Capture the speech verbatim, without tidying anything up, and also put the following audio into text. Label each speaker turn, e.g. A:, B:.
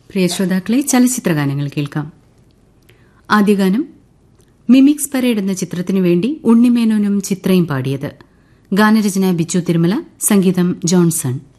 A: പ്രിയ ശ്രോതാക്കളെ, ചലച്ചിത്ര ഗാനങ്ങൾ കേൾക്കാം. ആദ്യഗാനം മിമിക്സ് പരേഡ് എന്ന ചിത്രത്തിനു വേണ്ടി ഉണ്ണിമേനോനും ചിത്രയും പാടിയത്. ഗാനരചന ബിച്ചു തിരുമല, സംഗീതം ജോൺസൺ.